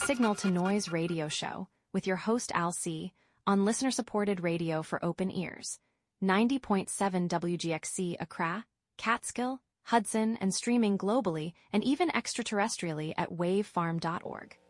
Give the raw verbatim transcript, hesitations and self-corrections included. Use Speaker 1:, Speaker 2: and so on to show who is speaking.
Speaker 1: Signal to Noise radio show with your host Al C. on listener-supported radio for open ears. ninety point seven W G X C Accra, Catskill, Hudson, and streaming globally and even extraterrestrially at wavefarm dot org.